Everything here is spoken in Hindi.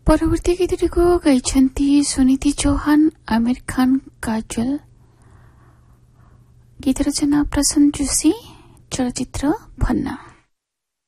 परवर्ती गीतटीको गाइछन्ती सुनिधि चौहान, आमिर खान, काजल। गीत रचना प्रसन जोशी, चलचित्र भन्ना।